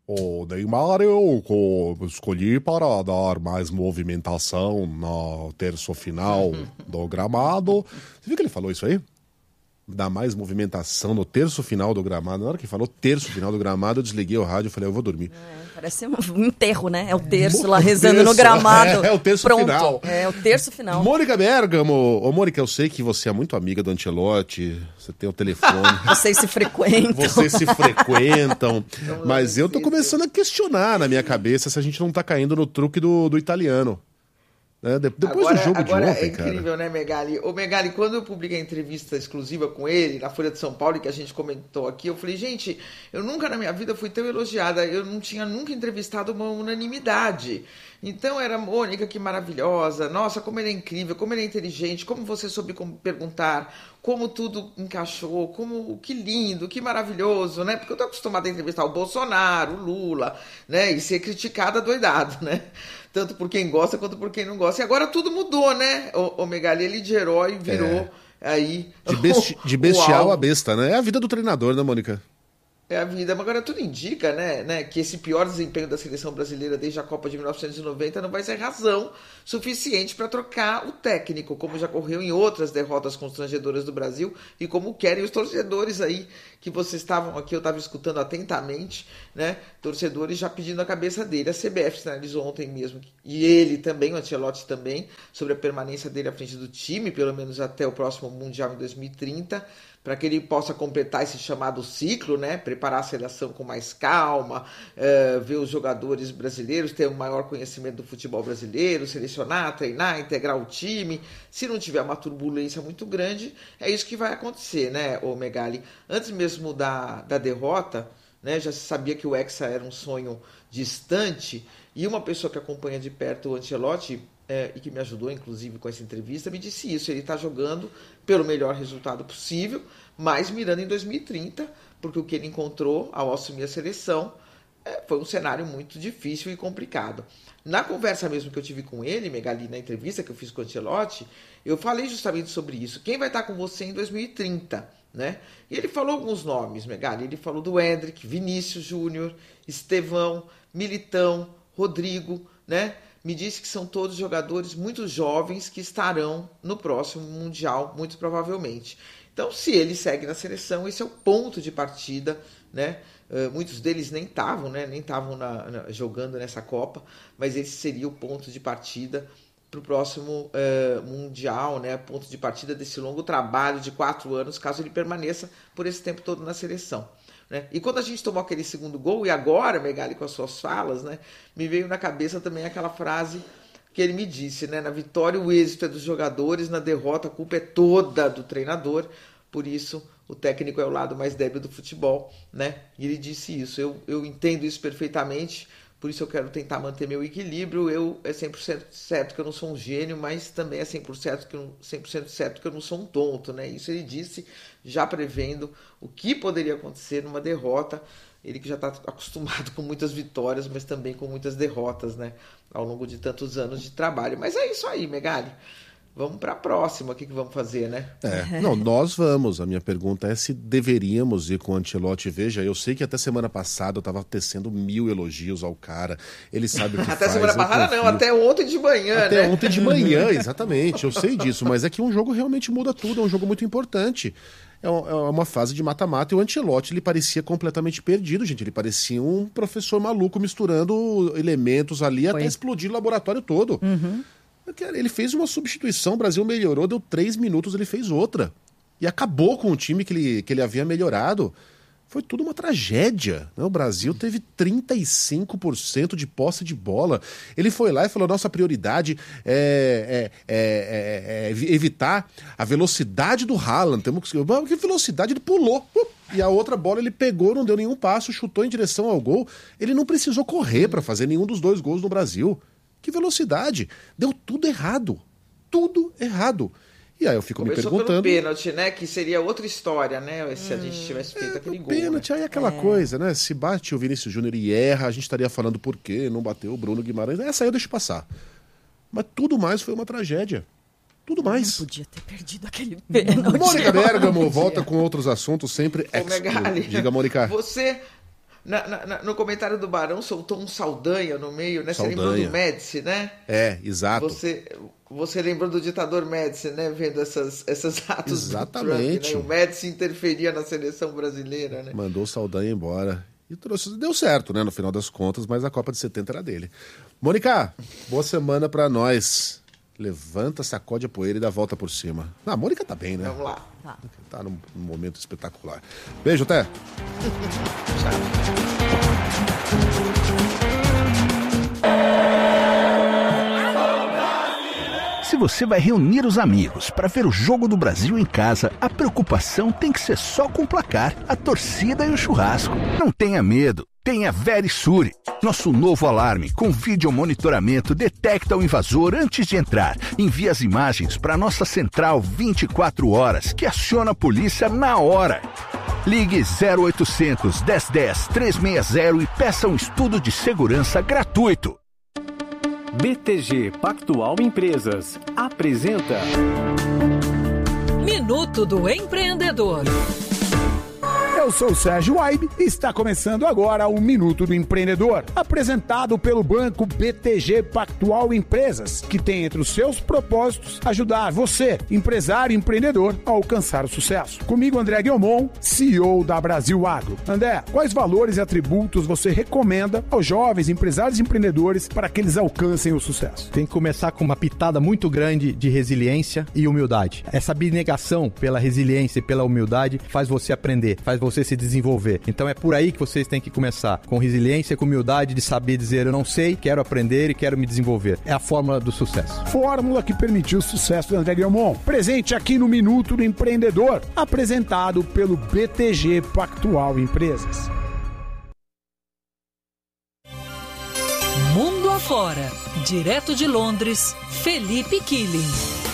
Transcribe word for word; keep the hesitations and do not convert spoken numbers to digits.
O Neymar eu co- escolhi para dar mais movimentação no terço final do gramado. Você viu que ele falou isso aí? Dar mais movimentação no terço final do gramado. Na hora que falou terço final do gramado, eu desliguei o rádio e falei, eu vou dormir. É, parece um enterro, né? É o terço Mo- lá rezando terço, no gramado. é, é o terço Pronto. final. É o terço final. Mônica Bergamo. Ô, Mônica, eu sei que você é muito amiga do Ancelotti, você tem o telefone, Vocês se frequentam. vocês se frequentam, mas eu tô começando a questionar na minha cabeça se a gente não tá caindo no truque do, do italiano. Né? De- depois agora, do jogo agora de ontem, é incrível, cara. né, Megali? Ô, Megali, quando eu publiquei a entrevista exclusiva com ele na Folha de São Paulo, e que a gente comentou aqui, eu falei, gente, eu nunca na minha vida fui tão elogiada, eu não tinha nunca entrevistado uma unanimidade. Então era Mônica, que maravilhosa, nossa, como ele é incrível, como ele é inteligente, como você soube como perguntar, como tudo encaixou, como que lindo, que maravilhoso, né? Porque eu tô acostumada a entrevistar o Bolsonaro, o Lula, né? E ser criticada doidado, né? Tanto por quem gosta quanto por quem não gosta. E agora tudo mudou, né? O, o Megali, ele de herói virou É. aí... De, besti- de o bestial alvo. a besta, né? É a vida do treinador, né, Mônica? É a vida, mas agora tudo indica, né, né, que esse pior desempenho da seleção brasileira desde a Copa de mil novecentos e noventa não vai ser razão suficiente para trocar o técnico, como já ocorreu em outras derrotas constrangedoras do Brasil e como querem os torcedores aí, que vocês estavam aqui, eu estava escutando atentamente, né, torcedores já pedindo a cabeça dele. A C B F sinalizou ontem mesmo, e ele também, o Ancelotti também, sobre a permanência dele à frente do time, pelo menos até o próximo Mundial em dois mil e trinta, para que ele possa completar esse chamado ciclo, né? Preparar a seleção com mais calma, uh, ver os jogadores brasileiros, ter um maior conhecimento do futebol brasileiro, selecionar, treinar, integrar o time. Se não tiver uma turbulência muito grande, é isso que vai acontecer, né, ô Megali? Antes mesmo da, da derrota, né, já se sabia que o Hexa era um sonho distante, e uma pessoa que acompanha de perto o Ancelotti, É, e que me ajudou, inclusive, com essa entrevista, me disse isso. Ele está jogando pelo melhor resultado possível, mas mirando em dois mil e trinta, porque o que ele encontrou ao assumir a seleção é, foi um cenário muito difícil e complicado. Na conversa mesmo que eu tive com ele, Megali, na entrevista que eu fiz com o Ancelotti, eu falei justamente sobre isso. Quem vai estar com você em dois mil e trinta? Né? E ele falou alguns nomes, Megali. Ele falou do Endrick, Vinícius Júnior, Estevão, Militão, Rodrigo, né? Me disse que são todos jogadores muito jovens que estarão no próximo Mundial, muito provavelmente. Então, se ele segue na seleção, esse é o ponto de partida, né? Uh, muitos deles nem estavam, né? Nem estavam na, na, jogando nessa Copa, mas esse seria o ponto de partida para o próximo uh, Mundial, né? Ponto de partida desse longo trabalho de quatro anos, caso ele permaneça por esse tempo todo na seleção. Né? E quando a gente tomou aquele segundo gol, e agora, Megali, com as suas falas, né, me veio na cabeça também aquela frase que ele me disse, né, na vitória o êxito é dos jogadores, na derrota a culpa é toda do treinador, por isso o técnico é o lado mais débil do futebol, né? E ele disse isso, eu, eu entendo isso perfeitamente, por isso eu quero tentar manter meu equilíbrio. Eu é cem por cento certo que eu não sou um gênio, mas também é cem por cento que eu, cem por cento certo que eu não sou um tonto, né? Isso ele disse já prevendo o que poderia acontecer numa derrota. Ele que já está acostumado com muitas vitórias, mas também com muitas derrotas, né? Ao longo de tantos anos de trabalho. Mas é isso aí, Megali. Vamos para a próxima, o que, que vamos fazer, né? É, não, nós vamos. A minha pergunta é se deveríamos ir com o Ancelotti. Veja, eu sei que até semana passada eu estava tecendo mil elogios ao cara. Ele sabe o que até faz. semana passada não, até ontem de manhã, até né? ontem de manhã, exatamente. Eu sei disso, mas é que um jogo realmente muda tudo. É um jogo muito importante. É uma fase de mata-mata e o Ancelotti, ele parecia completamente perdido, gente. Ele parecia um professor maluco misturando elementos ali Foi. até explodir o laboratório todo. Uhum. Ele fez uma substituição, o Brasil melhorou, deu três minutos, ele fez outra. E acabou com o time que ele, que ele havia melhorado. Foi tudo uma tragédia, né? O Brasil teve trinta e cinco por cento de posse de bola. Ele foi lá e falou, nossa prioridade é, é, é, é, é evitar a velocidade do Haaland. Temos que... que velocidade? Ele pulou. E a outra bola ele pegou, não deu nenhum passo, chutou em direção ao gol. Ele não precisou correr para fazer nenhum dos dois gols no Brasil. Que velocidade! Deu tudo errado. Tudo errado. E aí eu fico Começou me perguntando... pelo pênalti, né? Que seria outra história, né? Se a gente tivesse feito é, aquele gol. Pênalti, né? aí é aquela é. coisa, né? Se bate o Vinícius Júnior e erra, a gente estaria falando por quê, não bateu o Bruno Guimarães. Essa aí eu deixo passar. Mas tudo mais foi uma tragédia. Tudo mais. Não podia ter perdido aquele pênalti. Mônica Bergamo volta com outros assuntos, sempre Ô, Megali, Diga, Mônica. Você... Na, na, no comentário do Barão soltou um Saldanha no meio, né? Você Saldanha. lembrou do Médici, né? É, exato. Você, você lembrou do ditador Médici, né? Vendo essas, esses atos Exatamente. do Trump, né? O Médici interferia na seleção brasileira, né? Mandou o Saldanha embora. E trouxe, deu certo, né? No final das contas, mas a Copa de setenta era dele. Mônica, boa semana pra nós. Levanta, sacode a poeira e dá a volta por cima. Ah, a Mônica tá bem, né? Vamos lá. Tá. Tá num, num momento espetacular. Beijo, até. Se você vai reunir os amigos para ver o Jogo do Brasil em casa, a preocupação tem que ser só com o placar, a torcida e o churrasco. Não tenha medo, tenha Verisure. Nosso novo alarme com vídeo monitoramento detecta o invasor antes de entrar. Envia as imagens para nossa central vinte e quatro horas, que aciona a polícia na hora. Ligue zero oitocentos, dez dez, trezentos e sessenta e peça um estudo de segurança gratuito. B T G Pactual Empresas apresenta Minuto do Empreendedor. Eu sou o Sérgio Waibe e está começando agora o Minuto do Empreendedor, apresentado pelo banco B T G Pactual Empresas, que tem entre os seus propósitos ajudar você, empresário e empreendedor, a alcançar o sucesso. Comigo, André Guilmon, C E O da Brasil Agro. André, quais valores e atributos você recomenda aos jovens empresários e empreendedores para que eles alcancem o sucesso? Tem que começar com uma pitada muito grande de resiliência e humildade. Essa abnegação pela resiliência e pela humildade faz você aprender, faz você se desenvolver. Então é por aí que vocês têm que começar, com resiliência, com humildade de saber dizer eu não sei, quero aprender e quero me desenvolver. É a fórmula do sucesso. Fórmula que permitiu o sucesso do André Guilmon. Presente aqui no Minuto do Empreendedor, apresentado pelo B T G Pactual Empresas. Mundo afora, direto de Londres, Felipe Killing.